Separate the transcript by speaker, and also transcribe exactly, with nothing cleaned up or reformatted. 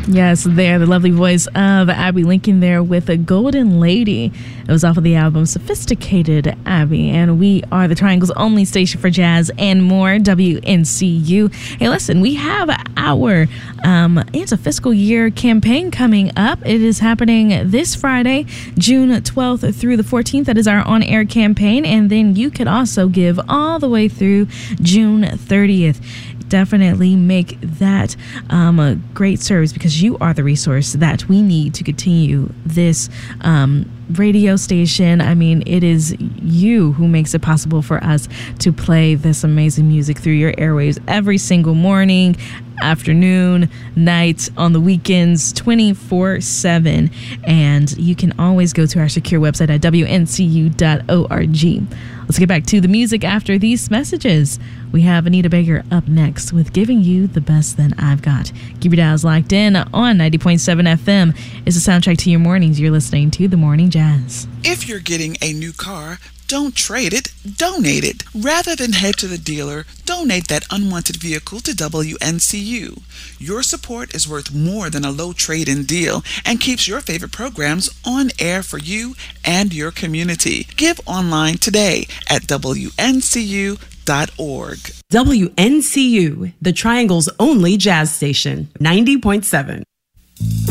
Speaker 1: Yes, there, the lovely voice of Abby Lincoln there with a Golden Lady. It was off of the album Sophisticated Abby, and we are the Triangle's only station for jazz and more, W N C U. Hey, listen, we have our um, it's a fiscal year campaign coming up. It is happening this Friday, June twelfth through the fourteenth. That is our on-air campaign, and then you can also give all the way through June thirtieth. Definitely make that um, a great service, because you are the resource that we need to continue this um, radio station. I mean, it is you who makes it possible for us to play this amazing music through your airwaves every single morning, afternoon, night, on the weekends, twenty-four seven. And you can always go to our secure website at W N C U dot org. Let's get back to the music after these messages. We have Anita Baker up next with Giving You the Best That I've Got. Keep your dials locked in on ninety point seven F M. It's a soundtrack to your mornings. You're listening to The Morning Jazz.
Speaker 2: If you're getting a new car, don't trade it, donate it. Rather than head to the dealer, donate that unwanted vehicle to W N C U. Your support is worth more than a low trade-in deal and keeps your favorite programs on air for you and your community. Give online today at W N C U dot org.
Speaker 3: W N C U, the Triangle's only jazz station, ninety point seven.